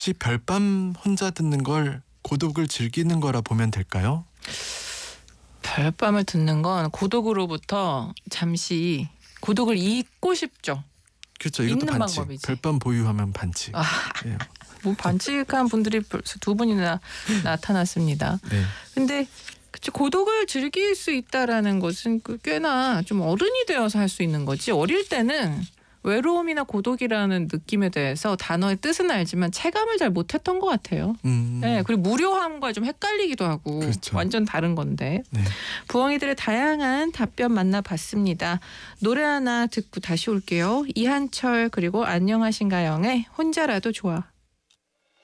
혹시 별밤 혼자 듣는 걸 고독을 즐기는 거라 보면 될까요? 별밤을 듣는 건 고독으로부터 잠시 고독을 잊고 싶죠. 그렇죠. 이것도 잊는 반칙. 방법이지. 별밤 보유하면 반칙. 아, 예. 뭐 반칙한 분들이 벌써 두 분이나 나타났습니다. 네. 근데 그쵸, 고독을 즐길 수 있다라는 것은 꽤나 좀 어른이 되어서 할 수 있는 거지. 어릴 때는 외로움이나 고독이라는 느낌에 대해서 단어의 뜻은 알지만 체감을 잘 못했던 것 같아요. 네, 그리고 무료함과 좀 헷갈리기도 하고 그렇죠. 완전 다른 건데. 네. 부엉이들의 다양한 답변 만나봤습니다. 노래 하나 듣고 다시 올게요. 이한철 그리고 안녕하신가영의 혼자라도 좋아.